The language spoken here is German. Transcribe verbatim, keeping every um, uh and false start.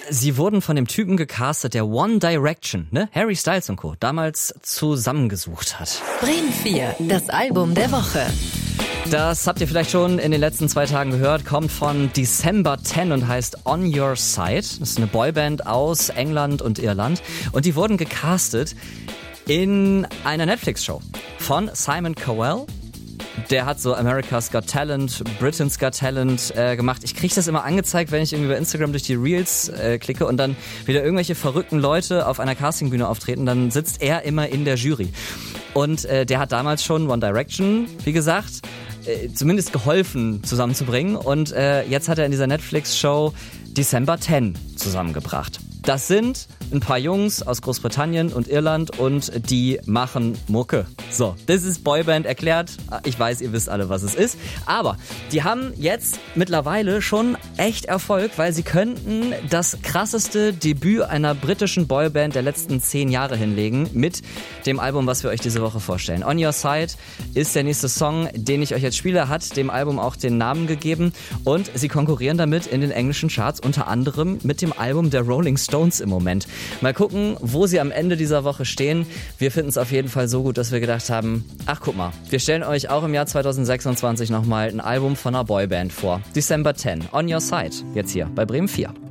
Sie wurden von dem Typen gecastet, der One Direction, ne, Harry Styles und Co. damals zusammengesucht hat. Bremen vier, das Album der Woche. Das habt ihr vielleicht schon in den letzten zwei Tagen gehört, kommt von December zehn und heißt On Your Side. Das ist eine Boyband aus England und Irland und die wurden gecastet in einer Netflix-Show von Simon Cowell. Der hat so America's Got Talent, Britain's Got Talent äh, gemacht. Ich kriege das immer angezeigt, wenn ich irgendwie bei Instagram durch die Reels äh, klicke und dann wieder irgendwelche verrückten Leute auf einer Castingbühne auftreten. Dann sitzt er immer in der Jury. Und äh, der hat damals schon One Direction, wie gesagt, äh, zumindest geholfen zusammenzubringen. Und äh, jetzt hat er in dieser Netflix-Show December zehn zusammengebracht. Das sind ein paar Jungs aus Großbritannien und Irland und die machen Mucke. So, das ist Boyband erklärt. Ich weiß, ihr wisst alle, was es ist. Aber die haben jetzt mittlerweile schon echt Erfolg, weil sie könnten das krasseste Debüt einer britischen Boyband der letzten zehn Jahre hinlegen mit dem Album, was wir euch diese Woche vorstellen. On Your Side ist der nächste Song, den ich euch jetzt spiele, hat dem Album auch den Namen gegeben und sie konkurrieren damit in den englischen Charts, unter anderem mit dem Album der Rolling Stones im Moment. Mal gucken, wo sie am Ende dieser Woche stehen. Wir finden es auf jeden Fall so gut, dass wir gedacht haben, ach guck mal, wir stellen euch auch im Jahr zwanzig sechsundzwanzig nochmal ein Album von einer Boyband vor. December zehn, On Your Side, jetzt hier bei Bremen vier.